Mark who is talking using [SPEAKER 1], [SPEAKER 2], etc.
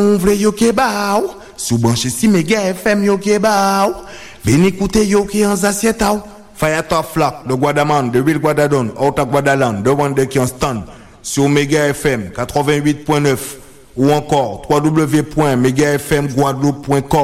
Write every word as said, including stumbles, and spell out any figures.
[SPEAKER 1] On vle yo ke ba ou, sou branche si Mega F M yo ke ba ou, veni écouter yo ki an assiette ou. Fire top flock de Guadaman, de Real Guadadon, out of Guadaland, de Wande qui en stand, sur Mega F M quatre-vingt-huit point neuf, ou encore w w w point mega f m guadeloupe point com.